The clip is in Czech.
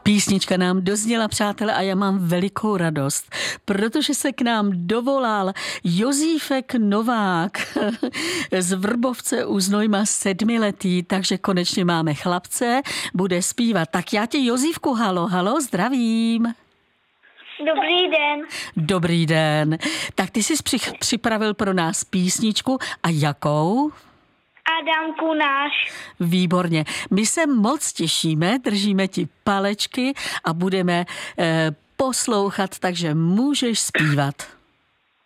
Písnička nám dozněla, přátelé, a já mám velikou radost, protože se k nám dovolal Jozífek Novák z Vrbovce u Znojma 7letý, takže konečně máme chlapce, bude zpívat. Tak já tě, Jozífku, halo, zdravím. Dobrý den. Dobrý den. Tak ty jsi připravil pro nás písničku. A jakou? Adamku náš. Výborně. My se moc těšíme, držíme ti palečky a budeme poslouchat, takže můžeš zpívat.